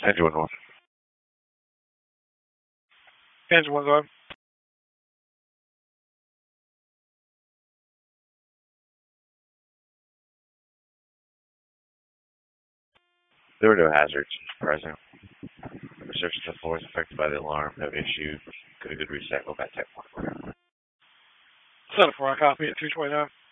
Engine 1 North. Engine 1 go ahead. There were no hazards present. Research of the floor is affected by the alarm. No issue. Could a good reset go back to 1. Set up for a copy at 229.